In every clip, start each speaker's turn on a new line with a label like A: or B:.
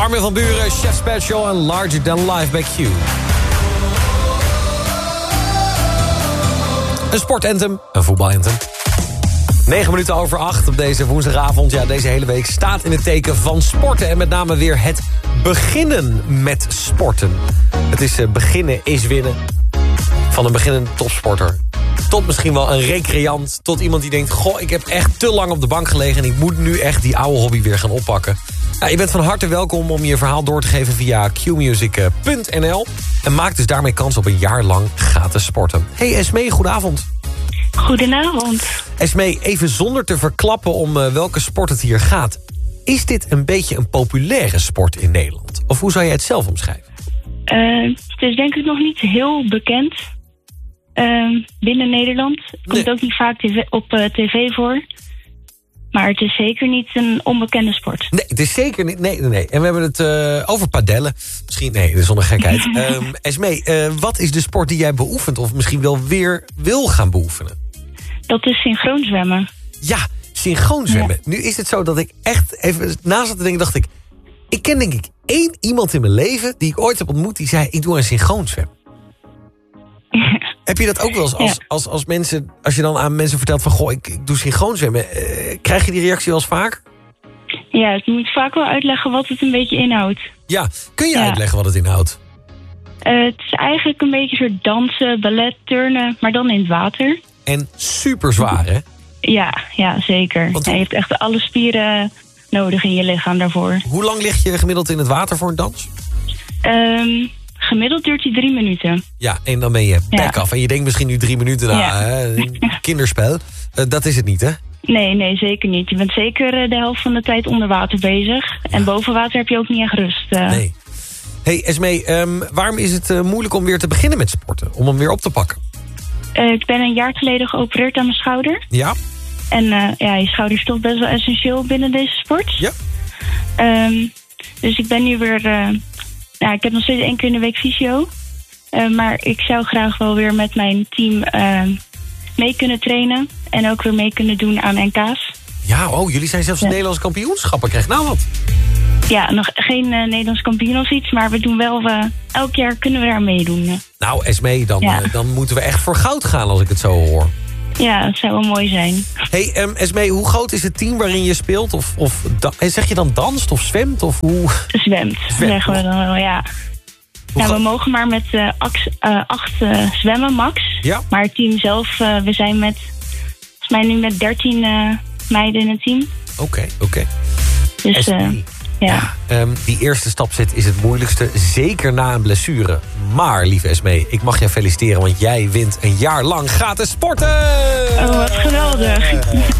A: Armin van Buuren, Chef Special en Larger Than Life bij Q. Een sportanthem, een voetbalanthem. 9 minuten over 8 op deze woensdagavond. Ja, deze hele week staat in het teken van sporten. En met name weer het beginnen met sporten. Het is beginnen is winnen. Van een beginnende topsporter. Tot misschien wel een recreant. Tot iemand die denkt, goh, ik heb echt te lang op de bank gelegen... en ik moet nu echt die oude hobby weer gaan oppakken. Nou, je bent van harte welkom om je verhaal door te geven via qmusic.nl. En maak dus daarmee kans op een jaar lang gratis sporten. Hey Esmee, goedenavond.
B: Goedenavond.
A: Esmee, even zonder te verklappen om welke sport het hier gaat. Is dit een beetje een populaire sport in Nederland? Of hoe zou jij het zelf omschrijven?
B: Het is denk ik nog niet heel bekend binnen Nederland. Het komt ook niet vaak op tv voor. Maar het is zeker niet een onbekende sport.
A: Nee, het is zeker niet. Nee. En we hebben het over padellen. Misschien, nee, dat is zonder gekheid. Esmee, wat is de sport die jij beoefent... of misschien wel weer wil gaan beoefenen?
B: Dat is synchroon zwemmen.
A: Ja, synchroon zwemmen. Ja. Nu is het zo dat ik echt even na zat te denken... dacht ik ken denk ik 1 iemand in mijn leven... die ik ooit heb ontmoet, die zei... ik doe een synchroon zwemmen. Heb je dat ook wel eens als mensen... als je dan aan mensen vertelt van... goh, ik doe synchroon zwemmen... krijg je die reactie wel eens vaak?
B: Ja, ik moet vaak wel uitleggen wat het een beetje inhoudt.
A: Ja, kun je uitleggen wat het inhoudt?
B: Het is eigenlijk een beetje soort dansen, ballet, turnen... maar dan in het water.
A: En super zwaar, hè?
B: Ja, zeker. Je hebt echt alle spieren nodig in je lichaam daarvoor.
A: Hoe lang lig je gemiddeld in het water voor een dans?
B: Gemiddeld duurt die 3 minuten.
A: Ja, en dan ben je back af. En je denkt misschien nu 3 minuten kinderspel. Dat is het niet, hè?
B: Nee, zeker niet. Je bent zeker de helft van de tijd onder water bezig. Ja. En boven water heb je ook niet echt rust.
A: Nee. Hey Esmee, waarom is het moeilijk om weer te beginnen met sporten? Om hem weer op te pakken?
B: Ik ben een jaar geleden geopereerd aan mijn schouder.
A: Ja.
B: En je schouder is toch best wel essentieel binnen deze sport.
A: Ja.
B: Dus ik ben nu weer... ik heb nog steeds 1 keer in de week fysio. Maar ik zou graag wel weer met mijn team mee kunnen trainen. En ook weer mee kunnen doen aan NK's.
A: Ja, jullie zijn zelfs Nederlandse kampioenschappen. Krijg nou wat?
B: Ja, nog geen Nederlands kampioen of iets. Maar we doen wel... elk jaar kunnen we daar meedoen.
A: Nou, Esmee, dan moeten we echt voor goud gaan als ik het zo hoor.
B: Ja, dat zou wel mooi zijn.
A: Hey, Esmee, hoe groot is het team waarin je speelt? Zeg je dan danst of zwemt? Of hoe?
B: Zwemt, zeggen we dan wel, ja. We mogen maar met 8 zwemmen, max. Ja. Maar het team zelf, we zijn volgens mij nu met 13 meiden in het team.
A: Oké.
B: Dus,
A: die eerste stap zetten is het moeilijkste, zeker na een blessure. Maar, lieve Esmee, ik mag je feliciteren... want jij wint een jaar lang gratis sporten!
B: Oh, wat geweldig.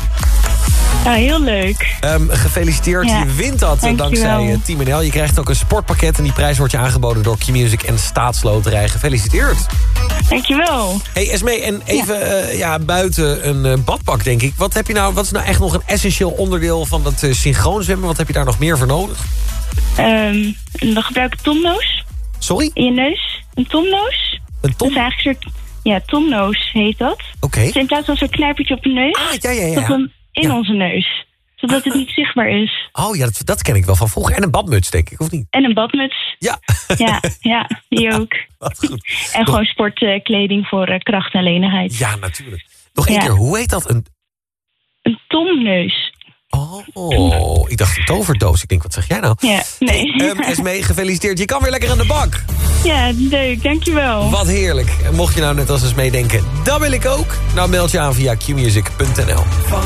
B: Ja, heel leuk.
A: Gefeliciteerd, je wint dat dankzij Team NL. Je krijgt ook een sportpakket en die prijs wordt je aangeboden door Q-Music en Staatsloterij. Gefeliciteerd.
B: Dankjewel.
A: Hey Esmee, en even buiten een badpak denk ik. Wat is nou echt nog een essentieel onderdeel van dat synchroon zwemmen? Wat heb je daar nog meer voor nodig?
B: We gebruiken tomnoos.
A: Sorry?
B: In je neus. Een tomnoos.
A: Een tom?
B: Dat is eigenlijk een soort... Ja, tomnoos heet dat.
A: Oké.
B: Dus in plaats van zo'n knijpertje op je neus...
A: Ja.
B: In onze neus. Zodat het niet zichtbaar is.
A: Oh ja, dat ken ik wel van vroeger. En een badmuts, denk ik, of niet?
B: En een badmuts.
A: Ja.
B: Ja, die ook.
A: Wat goed.
B: En gewoon sportkleding voor kracht en lenigheid.
A: Ja, natuurlijk. Nog 1 keer, hoe heet dat?
B: Een tomneus.
A: Oh, ik dacht een toverdoos. Ik denk, wat zeg jij nou?
B: Ja, nee.
A: Esmee, gefeliciteerd. Je kan weer lekker aan de bak.
B: Ja, leuk. Dankjewel.
A: Wat heerlijk. En mocht je nou net als Esmee denken, dat wil ik ook. Nou, meld je aan via qmusic.nl.